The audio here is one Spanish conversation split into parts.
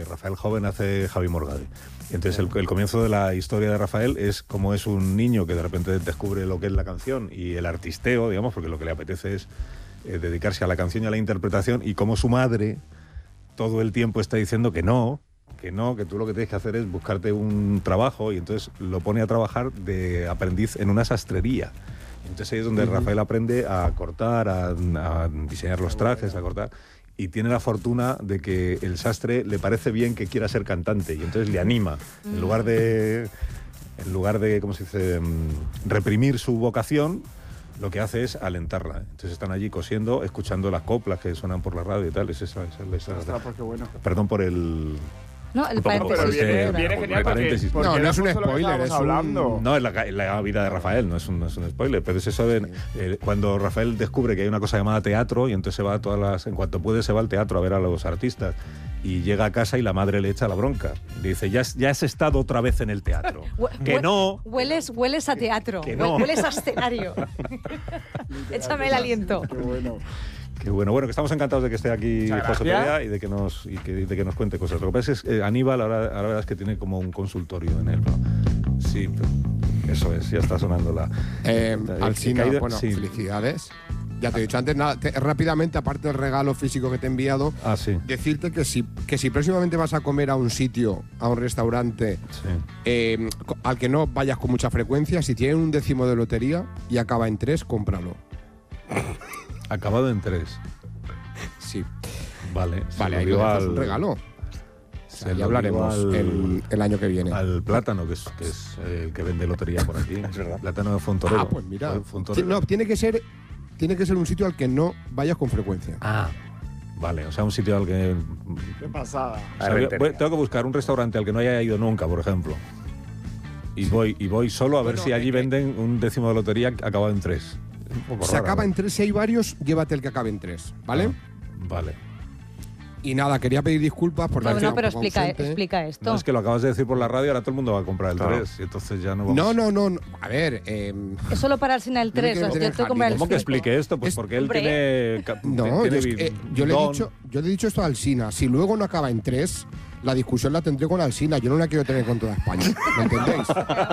Rafael joven hace Javi Morgade. Entonces el comienzo de la historia de Rafael es como es un niño que de repente descubre lo que es la canción y el artisteo, digamos, porque lo que le apetece es dedicarse a la canción y a la interpretación, y como su madre todo el tiempo está diciendo que tú lo que tienes que hacer es buscarte un trabajo, y entonces lo pone a trabajar de aprendiz en una sastrería. Entonces ahí es donde Rafael aprende a cortar, a diseñar los trajes, a cortar, y tiene la fortuna de que el sastre le parece bien que quiera ser cantante, y entonces le anima, en lugar de ¿cómo se dice?, reprimir su vocación, lo que hace es alentarla. Entonces están allí cosiendo, escuchando las coplas que suenan por la radio y tal. Perdón por el... No, el paréntesis. Pero viene genial porque no es un spoiler, es hablando. No, es la vida de Rafael, no es un spoiler, pero es eso de cuando Rafael descubre que hay una cosa llamada teatro, y entonces se va en cuanto puede se va al teatro a ver a los artistas, y llega a casa y la madre le echa la bronca. Le dice, ya has estado otra vez en el teatro. Que no. Hueles a teatro, que no. Hueles a escenario. Échame el aliento. Qué bueno. Qué bueno, que estamos encantados de que esté aquí José Perea y de que nos cuente cosas. Lo que pasa es que Aníbal ahora la verdad es que tiene como un consultorio en él, ¿no? Sí, eso es, ya está sonando la... Alsina, felicidades. Ya te he dicho antes, nada, rápidamente, aparte del regalo físico que te he enviado, decirte que si próximamente vas a comer a un sitio, a un restaurante, al que no vayas con mucha frecuencia, si tiene un décimo de lotería y acaba en 3, cómpralo. Acabado en 3. Sí. Vale, ahí lo dejas un regalo. O sea, ya hablaremos el año que viene. Al Plátano, que es que vende lotería por aquí. Es verdad. Plátano de Fontorero. Ah, pues mira. No, tiene que ser un sitio al que no vayas con frecuencia. Ah, vale. O sea, un sitio al que... Qué pasada. O sea, tengo que buscar un restaurante al que no haya ido nunca, por ejemplo. Y voy solo a ver si allí venden un décimo de lotería acabado en 3. Se acaba en 3, si hay varios, llévate el que acabe en 3, ¿vale? Vale. Y nada, quería pedir disculpas por la... No, pero explica esto. No, es que lo acabas de decir por la radio, ahora todo el mundo va a comprar el 3, y entonces ya no vamos... No. A ver... Es solo para Arsenal el 3, yo tengo que comprar el 5. ¿Cómo que explique esto? Pues porque él tiene... No, yo le he dicho esto a Alsina. Si luego no acaba en 3, la discusión la tendré con Alsina. Yo no la quiero tener con toda España. ¿Me entendéis?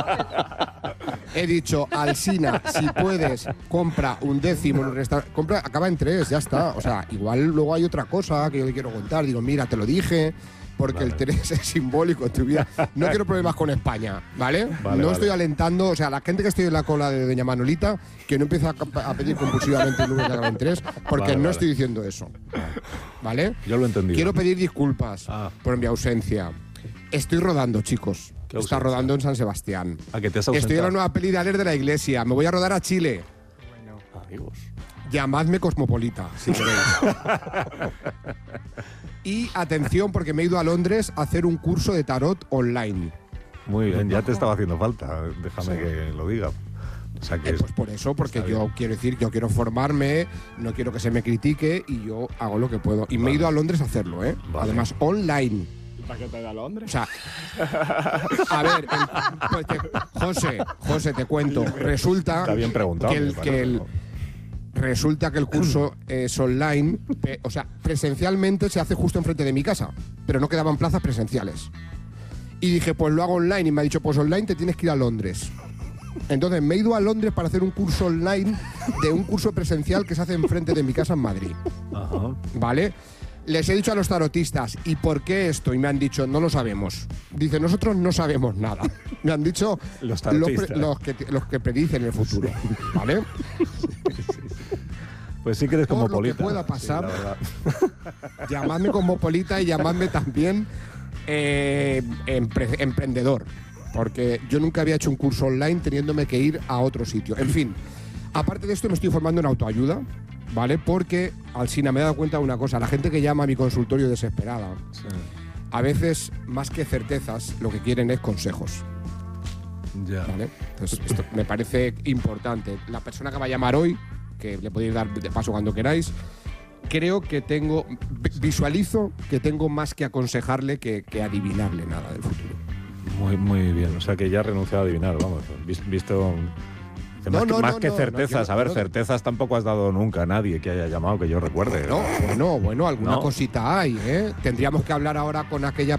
He dicho, Alsina, si puedes, compra un décimo en un restaurante. Acaba en 3, ya está. O sea, igual luego hay otra cosa que yo le quiero contar. Digo, mira, te lo dije, porque el 3 es simbólico en tu vida. No quiero problemas con España, ¿vale? No estoy alentando, o sea, la gente que estoy en la cola de Doña Manolita, que no empieza a pedir compulsivamente un número que acaba en 3, porque no estoy diciendo eso. ¿Vale? Yo lo he entendido. Quiero pedir disculpas por mi ausencia. Estoy rodando, chicos. Está rodando en San Sebastián. ¿A qué te has ausentado? Estoy en la nueva peli de Aler de la Iglesia. Me voy a rodar a Chile. Bueno, amigos. Llamadme Cosmopolita, si queréis. Y atención, porque me he ido a Londres a hacer un curso de tarot online. Muy bien, ya te estaba haciendo falta. Déjame que lo diga. O sea que pues por eso, porque yo quiero decir, yo quiero formarme, no quiero que se me critique y yo hago lo que puedo. Y me he ido a Londres a hacerlo, ¿eh? Vale. Además, online. ¿Para qué te da a Londres? O sea, a ver, José, te cuento. Resulta está bien preguntado, resulta que el curso es online, o sea, presencialmente se hace justo enfrente de mi casa, pero no quedaban plazas presenciales. Y dije, pues lo hago online, y me ha dicho, pues online te tienes que ir a Londres. Entonces me he ido a Londres para hacer un curso online de un curso presencial que se hace enfrente de mi casa en Madrid. Ajá. ¿Vale? Les he dicho a los tarotistas, ¿y por qué esto? Y me han dicho, no lo sabemos. Dice, nosotros no sabemos nada. Me han dicho los que predicen el futuro. ¿Vale? Pues sí que eres cosmopolita. Lo que pueda pasar, llamadme cosmopolita y llamadme también emprendedor. Porque yo nunca había hecho un curso online teniéndome que ir a otro sitio. En fin, aparte de esto me estoy formando en autoayuda, ¿vale? Porque, Alsina, me he dado cuenta de una cosa. La gente que llama a mi consultorio desesperada, a veces, más que certezas, lo que quieren es consejos. Ya. ¿Vale? Entonces, esto me parece importante. La persona que va a llamar hoy, que le podéis dar de paso cuando queráis, creo que visualizo que tengo más que aconsejarle que adivinarle nada del futuro. Muy bien, o sea que ya ha renunciado a adivinar, vamos, visto... Más que certezas, certezas tampoco has dado nunca a nadie que haya llamado que yo recuerde. Bueno, alguna cosita hay, ¿eh? Tendríamos que hablar ahora con aquella